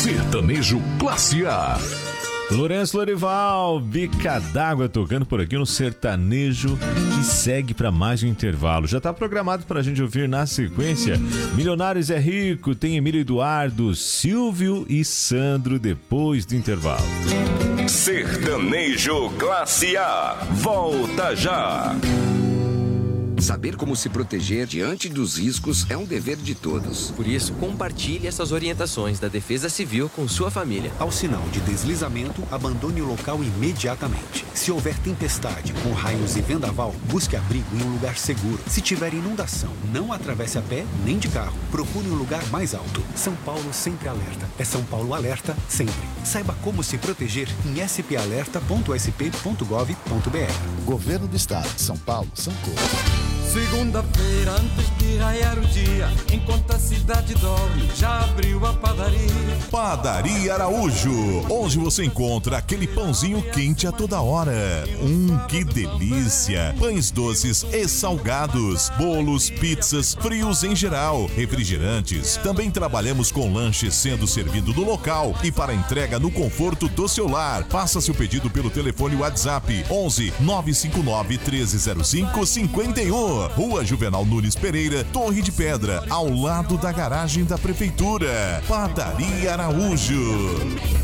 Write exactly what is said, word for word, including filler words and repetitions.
Sertanejo Classe A. Lourenço Lorival, Bica d'Água tocando por aqui no Sertanejo, que segue para mais um intervalo. Já está programado para a gente ouvir na sequência Milionários é Rico, tem Emílio Eduardo, Silvio e Sandro depois do intervalo. Sertanejo Classe A, volta já! Saber como se proteger diante dos riscos é um dever de todos. Por isso, compartilhe essas orientações da Defesa Civil com sua família. Ao sinal de deslizamento, abandone o local imediatamente. Se houver tempestade, com raios e vendaval, busque abrigo em um lugar seguro. Se tiver inundação, não atravesse a pé nem de carro. Procure um lugar mais alto. São Paulo sempre alerta. É São Paulo alerta sempre. Saiba como se proteger em s p alerta ponto s p ponto gov ponto b r. Governo do Estado de São Paulo, São Paulo. Segunda-feira, antes de raiar o dia, enquanto a cidade dorme, já abriu a padaria. Padaria Araújo, onde você encontra aquele pãozinho quente a toda hora. Hum, que delícia! Pães doces e salgados, bolos, pizzas, frios em geral, refrigerantes. Também trabalhamos com lanches sendo servido no local e para entrega no conforto do seu lar. Faça seu pedido pelo telefone WhatsApp onze nove cinco nove, um três zero cinco, cinco um. Rua Juvenal Nunes Pereira, Torre de Pedra, ao lado da garagem da Prefeitura. Padaria Araújo.